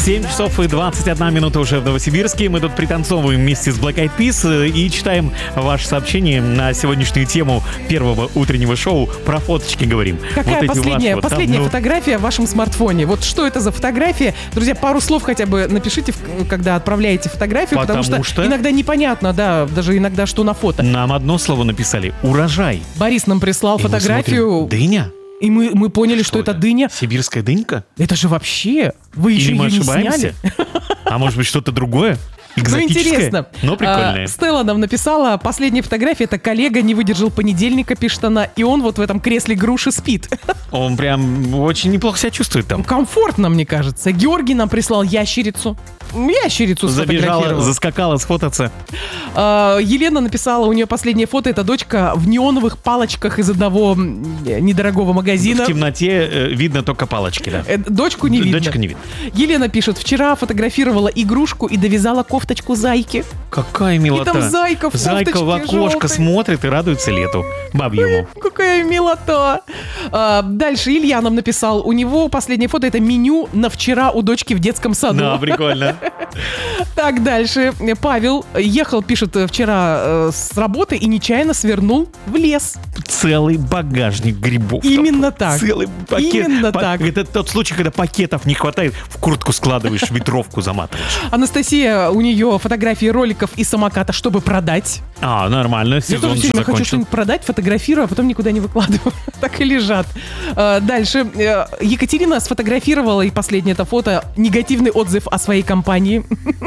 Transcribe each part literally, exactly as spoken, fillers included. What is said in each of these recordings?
семь часов и двадцать одна минута уже в Новосибирске. Мы тут пританцовываем вместе с Black Eyed Peas и читаем ваши сообщения на сегодняшнюю тему первого утреннего шоу. Про фоточки говорим. Какая вот последняя, ваши, последняя вот, фотография в вашем смартфоне? Вот что это за фотография? Друзья, пару слов хотя бы напишите, когда отправляете фотографию, потому, Потому что, что иногда непонятно, да, даже иногда что на фото. Нам одно слово написали — урожай. Борис нам прислал И мы фотографию. смотрим, дыня? И мы, мы поняли, что, Что это это? дыня. Сибирская дынька? Это же вообще... Вы еще Или мы ее не ошибаемся? сняли? А может быть что-то другое? Ну, Экзотическое? интересно. Но прикольное. А, Стелла нам написала, последняя фотография, это коллега не выдержал понедельника, пишет она, и он вот в этом кресле груши спит. Он прям очень неплохо себя чувствует там. Комфортно, мне кажется. Георгий нам прислал ящерицу. Ящерицу Забежала, сфотографировал. заскакала сфотаться. А, Елена написала, у нее последнее фото, это дочка в неоновых палочках из одного м, недорогого магазина. В темноте э, видно только палочки, да. Э, Дочку не Д- видно. дочка не видно. Елена пишет, вчера фотографировала игрушку и довязала кофточку зайки. Какая милота. И там зайка в Зайка в кофточке окошко желтой. смотрит и радуется лету. Бабьему. Какая милота. А, дальше Илья нам написал, у него последнее фото, это меню на вчера у дочки в детском саду. Да, прикольно. Так, дальше. Павел ехал, пишет, вчера э, с работы и нечаянно свернул в лес. Целый багажник грибов. Именно там. так. Целый пакет. Именно Па- так. Это тот случай, когда пакетов не хватает, в куртку складываешь, ветровку заматываешь. Анастасия, у нее фотографии роликов и самоката, чтобы продать. А, нормально, Я сезон тоже же все время хочу закончил. что-нибудь продать, фотографирую, а потом никуда не выкладываю. Так и лежат. А, Дальше. Э, Екатерина сфотографировала, и последнее это фото, негативный отзыв о своей компании.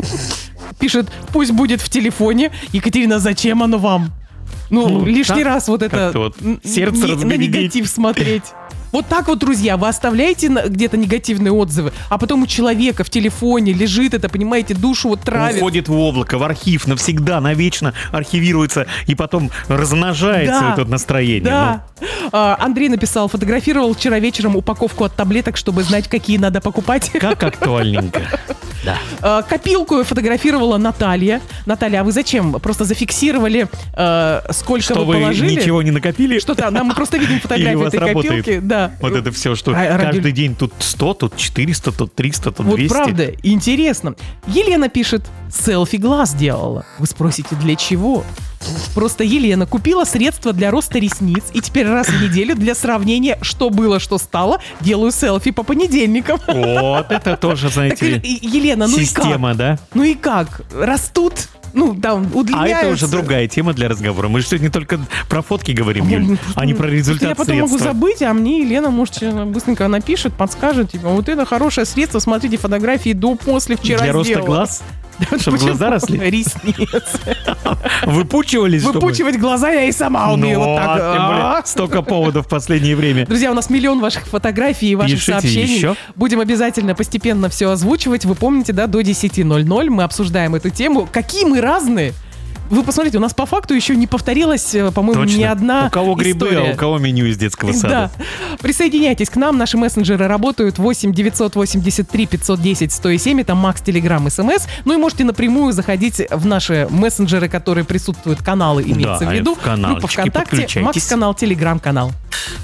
Пишет, пусть будет в телефоне. Екатерина, зачем оно вам? Ну, Ну, лишний так, раз вот это как-то вот н- сердце не- на разбередить. негатив смотреть. Вот так вот, друзья, вы оставляете на- где-то негативные отзывы, а потом у человека в телефоне лежит это, понимаете, душу вот травит. Уходит в облако, в архив навсегда, навечно архивируется и потом размножается Да, это настроение. Да. А, Андрей написал, фотографировал вчера вечером упаковку от таблеток, чтобы знать, какие надо покупать. Ну, как актуальненько. Да. А, Копилку фотографировала Наталья. Наталья, а вы зачем? Просто зафиксировали, э, сколько Что вы вы положили? ничего не накопили? Что-то, нам мы просто видим Или у фотографию вас этой работает копилки. Да. вот это все, что А, ради- каждый день тут сто, тут четыреста, тут триста, тут Вот двести. правда, интересно. Елена пишет, селфи глаз делала. Вы спросите, для чего? Просто Елена купила средства для роста ресниц, и теперь раз в неделю для сравнения, что было, что стало, делаю селфи по понедельникам. Вот это тоже, Так, знаете ли, и- Елена, ну и система, как? да? Ну и как? Растут? Ну, там, А удлиняются. это уже другая тема для разговора. Мы же сегодня только про фотки говорим, Юль, а не про результат Я потом могу средства. забыть, а мне Елена, может, быстренько напишет, подскажет, типа, вот это хорошее средство, смотрите фотографии до-после вчера Для роста сделала. глаз? Чтобы Почему? глаза росли? Ресниц. Выпучивались, чтобы? Выпучивать глаза я и сама умею. Ну, Вот так. тем более, А. столько поводов в последнее время. Друзья, у нас миллион ваших фотографий и ваших Пишите сообщений. еще. Будем обязательно постепенно все озвучивать. Вы помните, да, до десяти ноль-ноль мы обсуждаем эту тему. Какие мы разные. Вы посмотрите, у нас по факту еще не повторилась, э, по-моему, Точно. ни одна У кого грибы, история. а у кого меню из детского сада. Да. Присоединяйтесь к нам, наши мессенджеры работают восемь девятьсот восемьдесят три пятьсот десять сто семь, это Макс, Телеграм, СМС. Ну и можете напрямую заходить в наши мессенджеры, которые присутствуют, каналы имеется Да, в виду. в каналчики Группа ВКонтакте, подключайтесь. Макс-канал, Телеграм-канал.